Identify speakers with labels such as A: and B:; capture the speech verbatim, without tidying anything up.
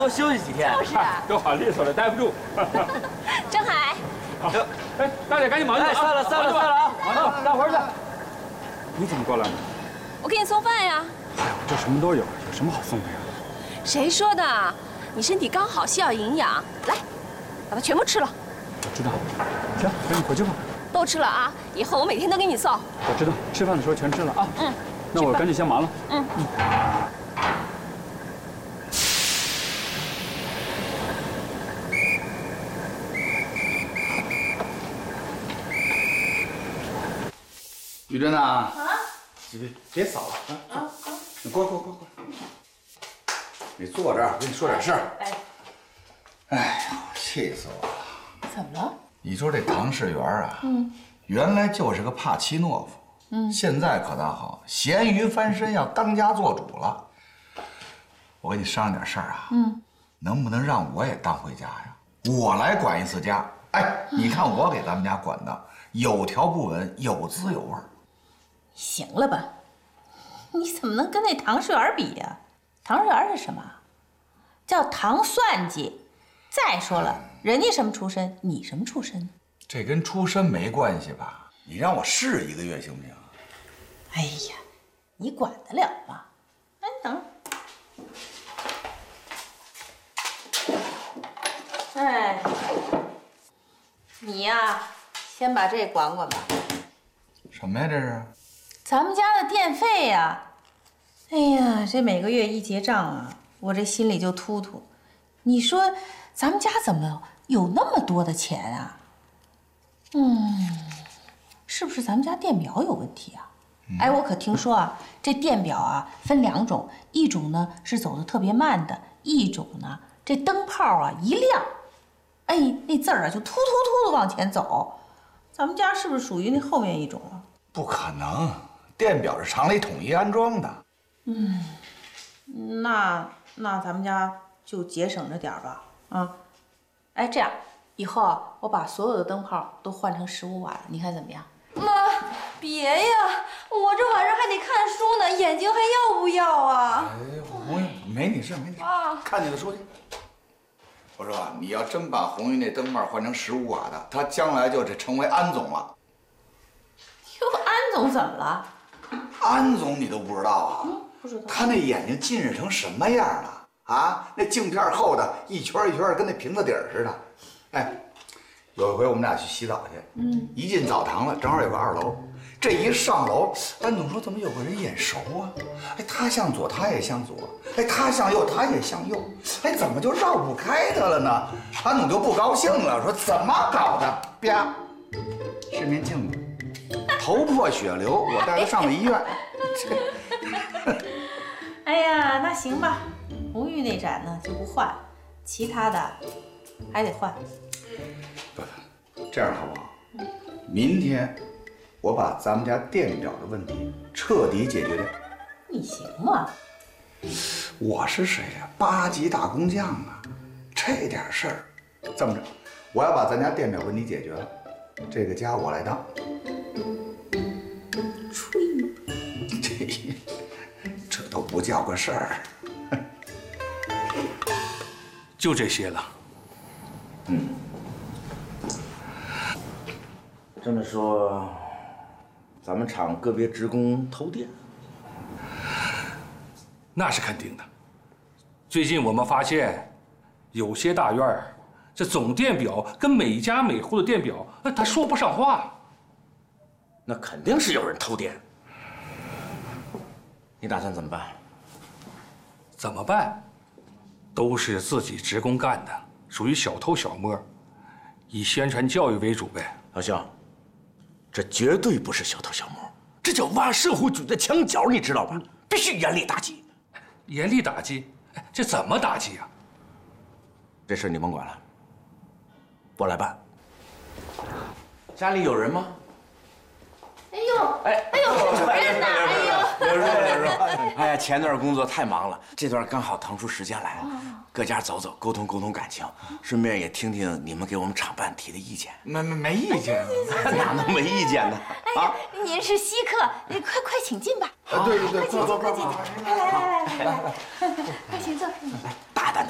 A: 多休息几天。
B: 就是啊，
C: 都好利索了，待不住。
B: 郑海，
C: 好，哎，大姐赶紧忙去啊！
A: 散了，散了，散了啊！
C: 忙去，干活去。你怎么过来了？
B: 我给你送饭呀。
C: 哎呦，这什么都有，有什么好送的呀？
B: 谁说的？你身体刚好，需要营养，来，把它全部吃了。
C: 我知道。行，赶紧回去吧。
B: 都吃了啊！以后我每天都给你送。
C: 我知道，吃饭的时候全吃了啊。
B: 嗯。
C: 那我赶紧先忙了。
B: 嗯嗯。
D: 玉珍呐，啊，别别扫了啊！啊啊！你过过过过，你坐这儿，我跟你说点事儿。哎，哎呀，气死我了！
E: 怎么了？
D: 你说这唐世元啊，嗯，原来就是个帕奇诺夫，嗯，现在可倒好，咸鱼翻身要当家做主了。我跟你商量点事儿啊，嗯，能不能让我也当回家呀？我来管一次家。哎，你看我给咱们家管的有条不紊，有滋有味儿。
E: 行了吧？你怎么能跟那唐世元比呀？唐世元是什么？叫唐算计。再说了，人家什么出身，你什么出身？
D: 这跟出身没关系吧？你让我试一个月行不行？
E: 哎呀，你管得了吗？哎，你等会儿。哎，你呀，先把这管管吧。
D: 什么呀？这是？
E: 咱们家的电费呀。哎呀，这每个月一结账啊，我这心里就突突。你说，咱们家怎么有那么多的钱啊？嗯，是不是咱们家电表有问题啊？嗯、哎，我可听说啊，这电表啊分两种，一种呢是走的特别慢的，一种呢这灯泡啊一亮，哎，那字儿啊就突突突的往前走。咱们家是不是属于那后面一种啊？
D: 不可能，电表是厂里统一安装的。
E: 嗯，那那咱们家就节省着点吧，啊。哎，这样以后啊，我把所有的灯泡都换成十五瓦的，你看怎么样？
F: 妈，别呀，我这晚上还得看书呢，眼睛还要不要啊？
D: 哎，红玉，没你事，没你事，啊、看见了说去。我说你要真把红玉那灯泡换成十五瓦的，他将来就得成为安总了。
E: 哟，安总怎么了？
D: 安总你都不知道啊？
E: 嗯，不知道。
D: 他那眼睛近视成什么样了？啊，那镜片厚的一圈一圈的，跟那瓶子底儿似的。哎，有一回我们俩去洗澡去，嗯，一进澡堂子，正好有个二楼。这一上楼，安总说怎么有个人眼熟啊？哎，他向左，他也向左；哎，他向右，他也向右。哎，怎么就绕不开他了呢？安总就不高兴了，说怎么搞的？啪，是面镜子，头破血流，我带他上了医院。
E: 哎呀，那行吧，红玉那盏呢就不换，其他的还得换。
D: 不，这样好不好？明天我把咱们家电表的问题彻底解决掉。
E: 你行吗？
D: 我是谁呀？八级大工匠啊，这点事儿，这么着，我要把咱家电表问题解决了，这个家我来当。
E: 吹！
D: 这这都不叫个事儿。
C: 就这些了。
A: 嗯。这么说，咱们厂个别职工偷电？
C: 那是肯定的。最近我们发现，有些大院儿，这总电表跟每家每户的电表，它说不上话。
A: 那肯定是有人偷电。你打算怎么办？
C: 怎么办？都是自己职工干的，属于小偷小摸，以宣传教育为主呗。
A: 老肖，这绝对不是小偷小摸，这叫挖社会主义的墙角，你知道吧？必须严厉打击。
C: 严厉打击？这怎么打击啊？
A: 这事你甭管了，我来办。家里有人吗？
E: 哎呦，哎哎呦，是主任呐！哎呦，
A: 刘叔，刘叔，哎呀，前段工作太忙了，这段刚好腾出时间来，各家走走，沟通沟通感情，顺便也听听你们给我们厂办提的意见。
D: 没没没意见，
A: 哪能没意见呢？
E: 哎呀，您是稀客，快快请进吧。
D: 对对对，
E: 快请进，快请进，来来来来来来，快请坐。